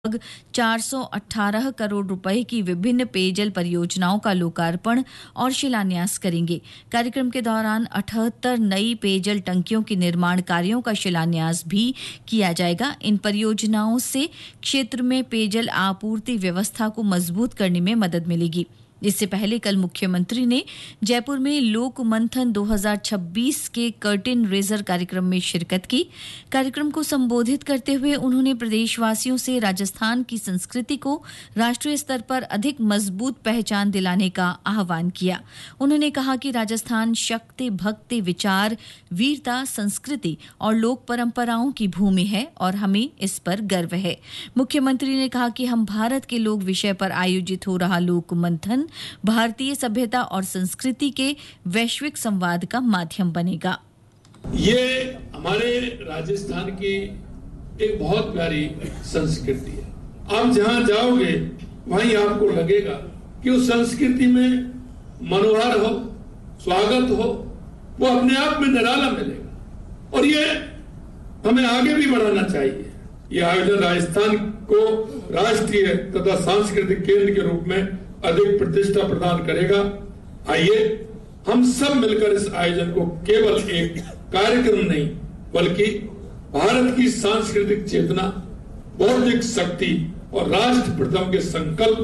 418 करोड़ रुपए की विभिन्न पेयजल परियोजनाओं का लोकार्पण और शिलान्यास करेंगे। कार्यक्रम के दौरान 78 नई पेयजल टंकियों के निर्माण कार्यों का शिलान्यास भी किया जाएगा। इन परियोजनाओं से क्षेत्र में पेयजल आपूर्ति व्यवस्था को मजबूत करने में मदद मिलेगी। इससे पहले कल मुख्यमंत्री ने जयपुर में लोक मंथन 2026 के कर्टेन रेजर कार्यक्रम में शिरकत की। कार्यक्रम को संबोधित करते हुए उन्होंने प्रदेशवासियों से राजस्थान की संस्कृति को राष्ट्रीय स्तर पर अधिक मजबूत पहचान दिलाने का आह्वान किया। उन्होंने कहा कि राजस्थान शक्ति, भक्ति, विचार, वीरता, संस्कृति और लोक परंपराओं की भूमि है और हमें इस पर गर्व है। मुख्यमंत्री ने कहा कि हम भारत के लोक विषय पर आयोजित हो रहा लोक मंथन भारतीय सभ्यता और संस्कृति के वैश्विक संवाद का माध्यम बनेगा। ये हमारे राजस्थान की एक बहुत प्यारी संस्कृति है। आप जहां जाओगे वहीं आपको लगेगा कि उस संस्कृति में मनोहर हो, स्वागत हो, वो अपने आप में निराला मिलेगा और ये हमें आगे भी बढ़ाना चाहिए। ये आयोजन राजस्थान को राष्ट्रीय तथा सांस्कृतिक केंद्र के रूप में अधिक प्रतिष्ठा प्रदान करेगा। आइए हम सब मिलकर इस आयोजन को केवल एक कार्यक्रम नहीं बल्कि भारत की सांस्कृतिक चेतना, बौद्धिक शक्ति और राष्ट्र प्रथम के संकल्प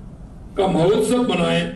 का महोत्सव बनाएं।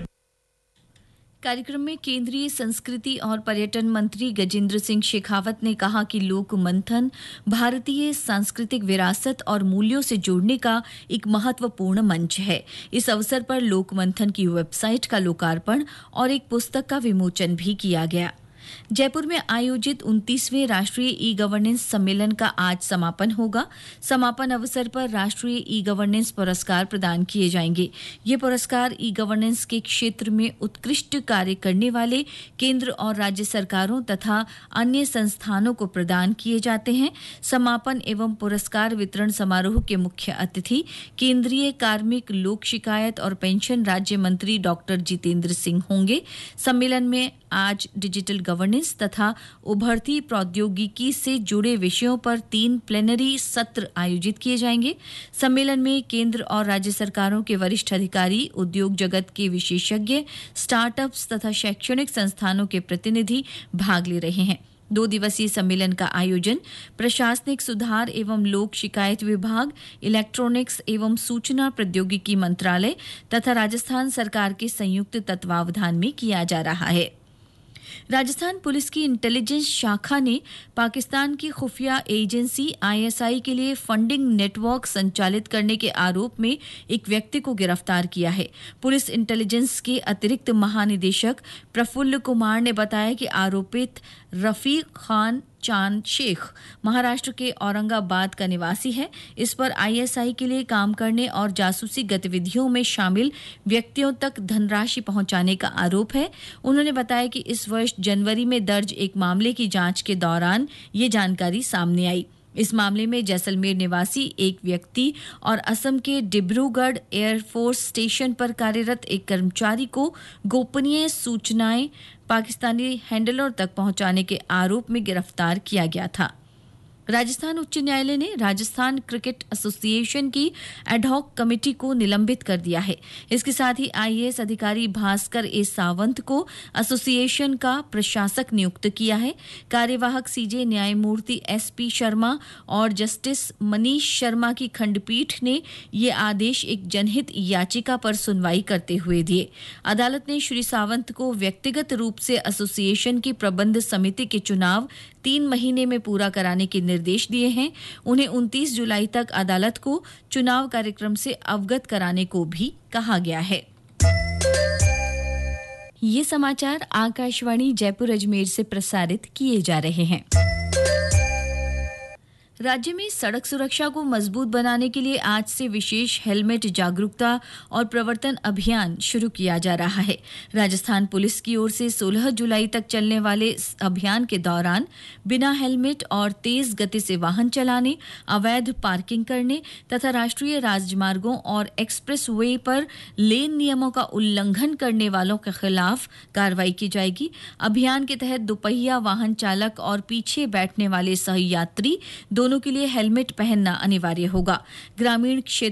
कार्यक्रम में केंद्रीय संस्कृति और पर्यटन मंत्री गजेंद्र सिंह शेखावत ने कहा कि लोक मंथन भारतीय सांस्कृतिक विरासत और मूल्यों से जोड़ने का एक महत्वपूर्ण मंच है। इस अवसर पर लोक मंथन की वेबसाइट का लोकार्पण और एक पुस्तक का विमोचन भी किया गया। जयपुर में आयोजित 29वें राष्ट्रीय ई गवर्नेंस सम्मेलन का आज समापन होगा। समापन अवसर पर राष्ट्रीय ई गवर्नेंस पुरस्कार प्रदान किए जाएंगे। ये पुरस्कार ई गवर्नेंस के क्षेत्र में उत्कृष्ट कार्य करने वाले केंद्र और राज्य सरकारों तथा अन्य संस्थानों को प्रदान किए जाते हैं। समापन एवं पुरस्कार वितरण समारोह के मुख्य अतिथि केंद्रीय कार्मिक, लोक शिकायत और पेंशन राज्य मंत्री डॉक्टर जितेंद्र सिंह होंगे। सम्मेलन में आज डिजिटल गवर्नेंस तथा उभरती प्रौद्योगिकी से जुड़े विषयों पर 3 प्लेनरी सत्र आयोजित किए जाएंगे। सम्मेलन में केंद्र और राज्य सरकारों के वरिष्ठ अधिकारी, उद्योग जगत के विशेषज्ञ, स्टार्टअप्स तथा शैक्षणिक संस्थानों के प्रतिनिधि भाग ले रहे हैं। 2 दिवसीय सम्मेलन का आयोजन प्रशासनिक सुधार एवं लोक शिकायत विभाग, इलेक्ट्रॉनिक्स एवं सूचना प्रौद्योगिकी मंत्रालय तथा राजस्थान सरकार के संयुक्त तत्वावधान में किया जा रहा है। राजस्थान पुलिस की इंटेलिजेंस शाखा ने पाकिस्तान की खुफिया एजेंसी आईएसआई के लिए फंडिंग नेटवर्क संचालित करने के आरोप में एक व्यक्ति को गिरफ्तार किया है। पुलिस इंटेलिजेंस के अतिरिक्त महानिदेशक प्रफुल्ल कुमार ने बताया कि आरोपित रफीक खान चांद शेख महाराष्ट्र के औरंगाबाद का निवासी है। इस पर आईएसआई के लिए काम करने और जासूसी गतिविधियों में शामिल व्यक्तियों तक धनराशि पहुंचाने का आरोप है। उन्होंने बताया कि इस वर्ष जनवरी में दर्ज एक मामले की जांच के दौरान ये जानकारी सामने आई। इस मामले में जैसलमेर निवासी एक व्यक्ति और असम के डिब्रूगढ़ एयरफोर्स स्टेशन पर कार्यरत एक कर्मचारी को गोपनीय सूचनाएं पाकिस्तानी हैंडलर तक पहुंचाने के आरोप में गिरफ्तार किया गया था। राजस्थान उच्च न्यायालय ने राजस्थान क्रिकेट एसोसिएशन की एडहॉक कमेटी को निलंबित कर दिया है। इसके साथ ही आईएएस अधिकारी भास्कर ए सावंत को एसोसिएशन का प्रशासक नियुक्त किया है। कार्यवाहक सीजे न्यायमूर्ति एसपी शर्मा और जस्टिस मनीष शर्मा की खंडपीठ ने ये आदेश एक जनहित याचिका पर सुनवाई करते हुए दिए। अदालत ने श्री सावंत को व्यक्तिगत रूप से एसोसिएशन की प्रबंध समिति के चुनाव 3 महीने में पूरा कराने के निर्देश दिए हैं। उन्हें 29 जुलाई तक अदालत को चुनाव कार्यक्रम से अवगत कराने को भी कहा गया है। ये समाचार आकाशवाणी जयपुर अजमेर से प्रसारित किए जा रहे हैं। राज्य में सड़क सुरक्षा को मजबूत बनाने के लिए आज से विशेष हेलमेट जागरूकता और प्रवर्तन अभियान शुरू किया जा रहा है। राजस्थान पुलिस की ओर से 16 जुलाई तक चलने वाले इस अभियान के दौरान बिना हेलमेट और तेज गति से वाहन चलाने, अवैध पार्किंग करने तथा राष्ट्रीय राजमार्गों और एक्सप्रेस वे पर लेन नियमों का उल्लंघन करने वालों के खिलाफ कार्रवाई की जाएगी। अभियान के तहत दुपहिया वाहन चालक और पीछे बैठने वाले सहयात्री दोनों दोनों के लिए हेलमेट पहनना अनिवार्य होगा। ग्रामीण क्षेत्र